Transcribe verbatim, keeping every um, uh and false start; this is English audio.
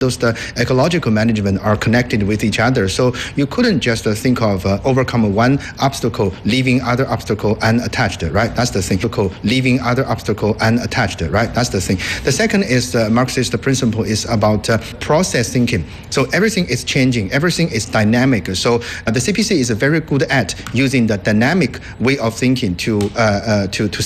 those the ecological management are connected with each other. So you couldn't just uh, think of uh, overcome one obstacle, leaving other obstacle unattached, right? That's the thing. Leaving other obstacle unattached, right? That's the thing. The second is the Marxist principle is about uh, process thinking. So everything is changing, everything is dynamic. So uh, the C P C is very good at using the dynamic way of thinking to uh, uh, to to